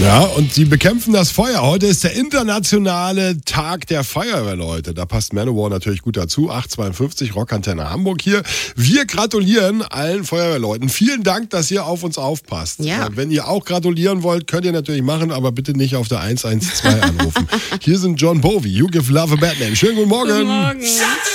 Ja, und sie bekämpfen das Feuer. Heute ist der internationale Tag der Feuerwehrleute. Da passt Manowar natürlich gut dazu. 852 Rockantenne Hamburg hier. Wir gratulieren allen Feuerwehrleuten. Vielen Dank, dass ihr auf uns aufpasst. Ja. Wenn ihr auch gratulieren wollt, könnt ihr natürlich machen, aber bitte nicht auf der 112 anrufen. Hier sind John Bowie, You Give Love a Bad Name. Schönen guten Morgen. Guten Morgen.